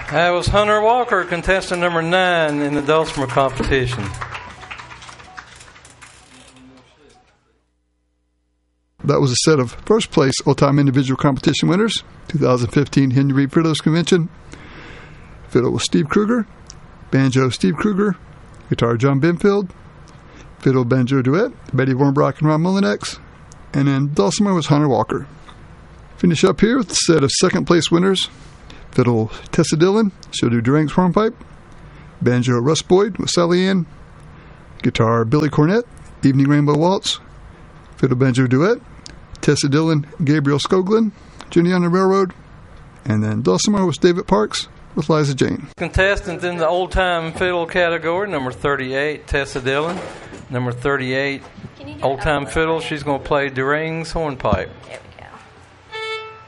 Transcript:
That was Hunter Walker, contestant number 9 in the dulcimer competition. That was a set of first place all-time individual competition winners. 2015 Henry Reed Fiddlers Convention. Fiddle was Steve Kruger. Banjo, Steve Kruger. Guitar, John Benfield. Fiddle, banjo duet, Betty Warmbrock and Ron Mullinex. And then dulcimer was Hunter Walker. Finish up here with a set of second place winners. Fiddle, Tessa Dillon. She'll do Durang's hornpipe. Banjo, Russ Boyd with Sally Ann. Guitar, Billy Cornett, Evening Rainbow Waltz. Fiddle, banjo duet, Tessa Dillon, Gabriel Skoglund, Jenny on the Railroad. And then dulcimer was David Parks with Liza Jane. Contestant in the old-time fiddle category, number 38, Tessa Dillon. Number 38, old-time fiddle. She's going to play Durang's hornpipe.